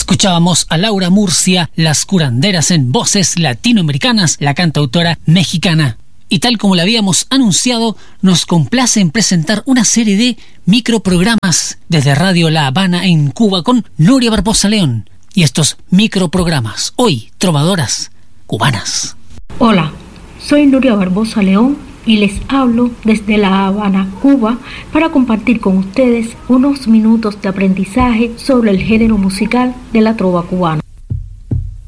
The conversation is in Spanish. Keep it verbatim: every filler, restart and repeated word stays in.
Escuchábamos a Laura Murcia, Las Curanderas en voces latinoamericanas, la cantautora mexicana. Y tal como lo habíamos anunciado, nos complace en presentar una serie de microprogramas desde Radio La Habana en Cuba con Nuria Barbosa León. Y estos microprogramas, hoy, trovadoras cubanas. Hola, soy Nuria Barbosa León y les hablo desde La Habana, Cuba, para compartir con ustedes unos minutos de aprendizaje sobre el género musical de la trova cubana.